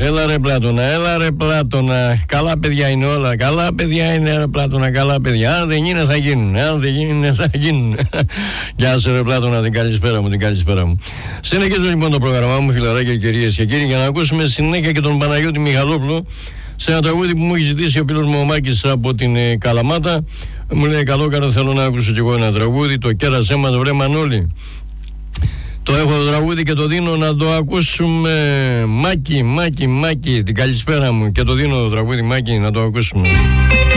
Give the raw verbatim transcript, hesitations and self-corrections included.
Έλα ρε Πλάτωνα, έλα ρε Πλάτωνα. Καλά παιδιά είναι όλα. Καλά παιδιά είναι ρε Πλάτωνα, καλά παιδιά. Αν δεν είναι θα γίνουν. Αν δεν είναι θα γίνουν. Γεια σου ρε Πλάτωνα, την καλησπέρα μου, την καλησπέρα μου. Συνεχίζω λοιπόν το πρόγραμμά μου, φιλαράκια, κυρίες και κύριοι, για να ακούσουμε συνέχεια και τον Παναγιώτη Μιχαλόπουλο σε ένα τραγούδι που μου έχει ζητήσει ο φίλος μου ο Μάκης από την ε, Καλαμάτα. Μου λέει καλό καλό, θέλω να ακούσω κι εγώ ένα τραγούδι. Το κέρασέ μας βρε Μανώλη. Το έχω το τραγούδι και το δίνω να το ακούσουμε. Μάκη, Μάκη, Μάκη, την καλησπέρα μου. Και το δίνω το τραγούδι Μάκη να το ακούσουμε.